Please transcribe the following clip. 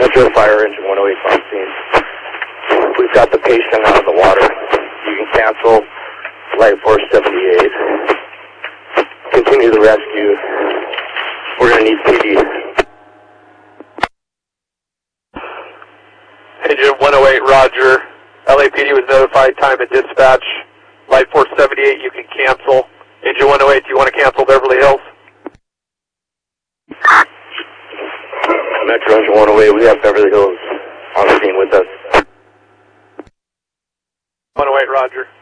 Metro Fire Engine 108 on scene. We've got the patient out of the water. You can cancel Light Force 78. Continue the rescue. We're going to need PD. Engine 108, roger. LAPD was notified, time and dispatch. Light Force 78, you can cancel. Engine 108, do you want to cancel Beverly Hills? Metro Engine 108, we have Beverly Hills on scene with us. 108, roger.